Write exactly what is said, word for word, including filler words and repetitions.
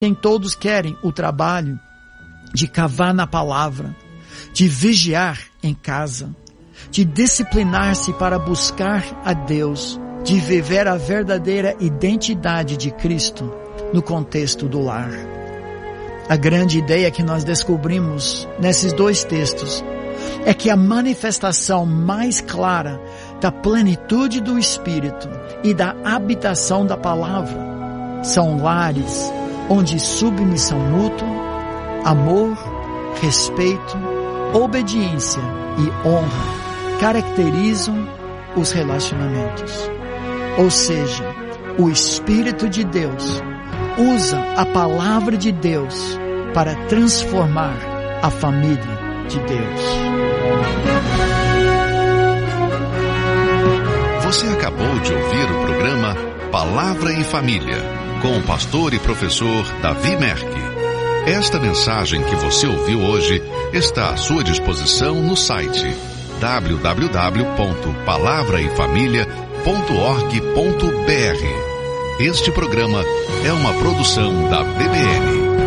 Nem todos querem o trabalho de cavar na palavra, de vigiar em casa, de disciplinar-se para buscar a Deus, de viver a verdadeira identidade de Cristo no contexto do lar. A grande ideia que nós descobrimos nesses dois textos é que a manifestação mais clara da plenitude do Espírito e da habitação da palavra são lares onde submissão mútua, amor, respeito, obediência e honra caracterizam os relacionamentos. Ou seja, o Espírito de Deus usa a palavra de Deus para transformar a família de Deus. Você acabou de ouvir o programa Palavra e Família, com o pastor e professor Davi Merck. Esta mensagem que você ouviu hoje está à sua disposição no site w w w ponto palavra e família ponto org ponto b r. Este programa é uma produção da B B N.